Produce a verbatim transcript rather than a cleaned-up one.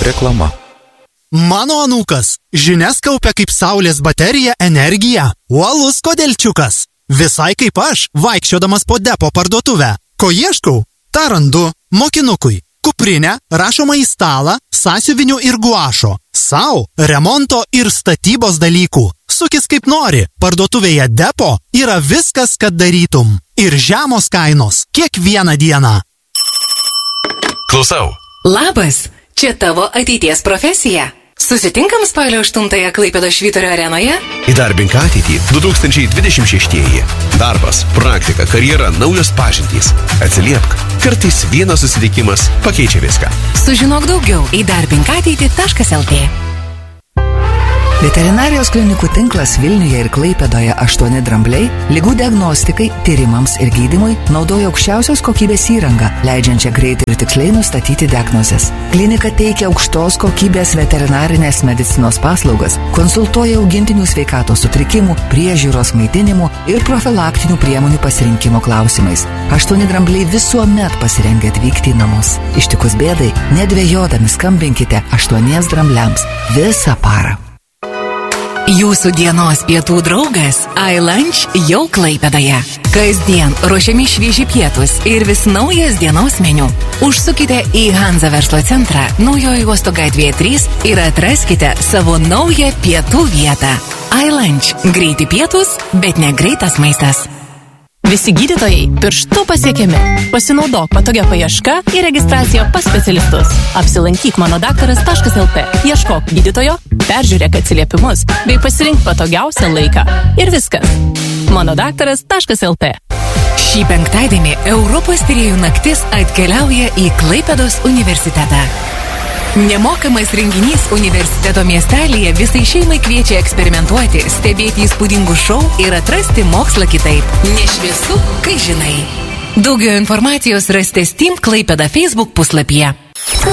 Reklama. Mano anūkas žinias kaupia kaip saulės baterija energiją. Uolus kodelčiukas. Visai kaip aš, vaikščiodamas po depo parduotuvę. Ko ieškau? Ta randu. Mokinukui. Kuprinę, rašomą į stalą, sąsiuvinių ir guašo. Sau, remonto ir statybos dalykų. Sukis kaip nori. Parduotuvėje depo yra viskas, kad darytum. Ir žemos kainos. Kiekvieną dieną. Klausau. Labas, čia tavo ateities profesija. Susitinkam spalio aštuntąją Klaipėdos Švyturio arenoje? Įdarbink ateitį du tūkstančiai dvidešimt šeštieji. Darbas, praktika, karjera, naujos pažintys. Atsiliepk. Kartais vienas susitikimas pakeičia viską. Sužinok daugiau įdarbink ateitį taškas el tė. Veterinarijos klinikų tinklas Vilniuje ir Klaipėdoje aštuoni drambliai ligų diagnostikai, tyrimams ir gydymui naudoja aukščiausios kokybės įrangą, leidžiančią greitai ir tiksliai nustatyti diagnozes. Klinika teikia aukštos kokybės veterinarinės medicinos paslaugas, konsultuoja augintinių sveikatos sutrikimų, priežiūros maitinimų ir profilaktinių priemonių pasirinkimo klausimais. Aštuoni drambliai visuomet pasirengia atvykti į namus. Ištikus bėdai, nedvejodami skambinkite aštuoniems drambliams visą parą. Jūsų dienos pietų draugas iLunch jau Klaipėdoje. Kasdien ruošiami švieži pietus ir vis naujas dienos meniu. Užsukite į Hanza verslo centrą Naujojo uosto gatvėje trys ir atraskite savo naują pietų vietą. iLunch. Greiti pietus, bet ne greitas maistas. Visi gydytojai pirštų pasiekiami. Pasinaudok patogia paieška ir registracija pas specialistus. Apsilankyk mano daktaras taškas el tė. Ieškok gydytojo, peržiūrėk atsiliepimus bei pasirink patogiausią laiką. Ir viskas. mano daktaras taškas el tė. Šį penktadienį Europos tyrėjų naktis atkeliauja į Klaipėdos universitetą. Nemokamas renginys universiteto miestelyje visai šeimai kviečia eksperimentuoti, stebėti įspūdingų šou ir atrasti mokslą kitaip. Nešviesu, kai žinai. Daugiau informacijos rasite Steam Klaipėda Facebook puslapyje.